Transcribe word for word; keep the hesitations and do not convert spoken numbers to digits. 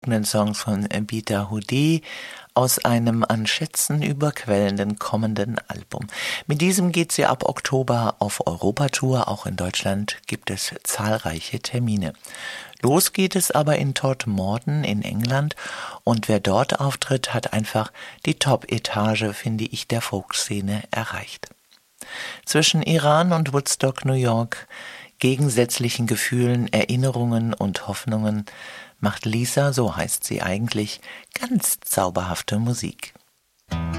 Songs von Bita Houdet aus einem an Schätzen überquellenden kommenden Album. Mit diesem geht sie ab Oktober auf Europatour. Auch in Deutschland gibt es zahlreiche Termine. Los geht es aber in Todmorden in England, und wer dort auftritt, hat einfach die Top-Etage, finde ich, der Folkszene erreicht. Zwischen Iran und Woodstock, New York, gegensätzlichen Gefühlen, Erinnerungen und Hoffnungen macht Lisa, so heißt sie eigentlich, ganz zauberhafte Musik.